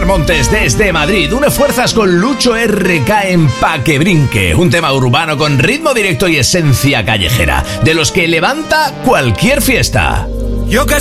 Omar Montes desde Madrid. Une fuerzas con Lucho RK en Pa' que brinque. Un tema urbano con ritmo directo y esencia callejera, de los que levanta cualquier fiesta. Yo que